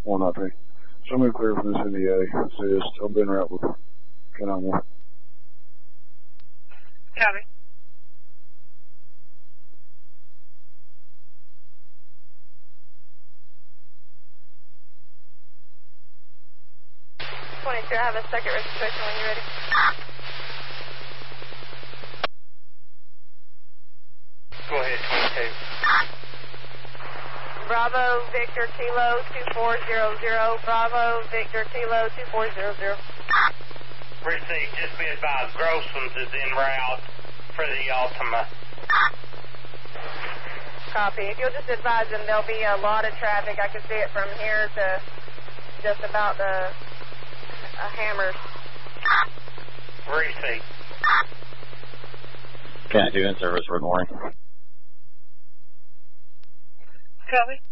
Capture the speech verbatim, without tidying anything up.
one I P. Show me clear from this N D A. Says I'll be en route with K nine one. Copy. twenty-two, I have a second registration when you're ready. Go ahead, twenty-two. Bravo, Victor, Kilo, two four zero zero. Bravo, Victor, Kilo, two four zero zero. Received. Just be advised, Grossman's is en route for the Altima. Copy. If you'll just advise them, there'll be a lot of traffic. I can see it from here to just about the uh, Hammers. Received. Can I do in service for morning? Copy.